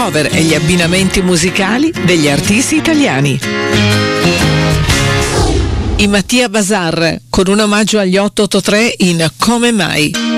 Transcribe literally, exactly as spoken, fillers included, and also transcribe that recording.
cover e gli abbinamenti musicali degli artisti italiani. I Mattia Bazar con un omaggio agli otto otto tre in Come Mai.